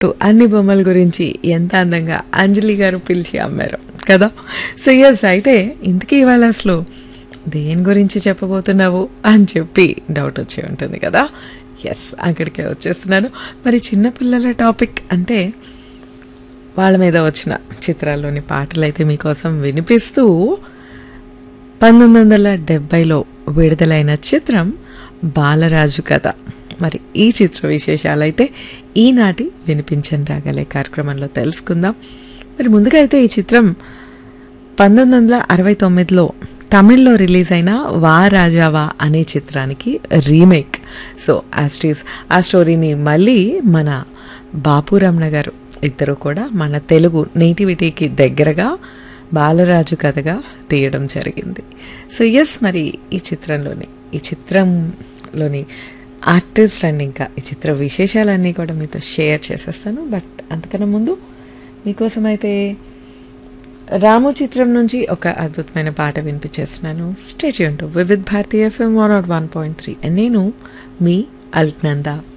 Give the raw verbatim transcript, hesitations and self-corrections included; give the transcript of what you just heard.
To అన్ని బొమ్మల గురించి ఎంత అందంగా అంజలి గారు పిలిచి అమ్మారు కదా. సో ఎస్, అయితే ఇంతకీ ఇవాళ అసలు దేని గురించి చెప్పబోతున్నావు అని చెప్పి డౌట్ వచ్చి ఉంటుంది కదా. ఎస్, అక్కడికే వచ్చేస్తున్నాను. మరి చిన్నపిల్లల టాపిక్ అంటే వాళ్ళ మీద వచ్చిన చిత్రాల్లోని పాటలు అయితే మీకోసం వినిపిస్తూ పంతొమ్మిది వందల డెబ్బైలో విడుదలైన చిత్రం బాలరాజు కథ. మరి ఈ చిత్ర విశేషాలైతే ఈనాటి వినిపించని రాగలే కార్యక్రమంలో తెలుసుకుందాం. మరి ముందుగా అయితే ఈ చిత్రం పంతొమ్మిది వందల అరవై తొమ్మిదిలో తమిళ్లో రిలీజ్ అయిన వా రాజావా అనే చిత్రానికి రీమేక్. సో యాస్టీస్ ఆ స్టోరీని మళ్ళీ మన బాపు రమణ గారు ఇద్దరు కూడా మన తెలుగు నేటివిటీకి దగ్గరగా బాలరాజు కథగా తీయడం జరిగింది. సో ఎస్, మరి ఈ చిత్రంలోని ఈ చిత్రంలోని ఆర్టిస్ట్ అండ్ ఇంకా ఈ చిత్ర విశేషాలన్నీ కూడా మీతో షేర్ చేసేస్తాను. బట్ అంతకన్నా ముందు మీకోసం అయితే రాము చిత్రం నుంచి ఒక అద్భుతమైన పాట వినిపించేస్తున్నాను. Stay tune to Vividh Bharati FM one not one point three. నేను మీ అల్క్నందా.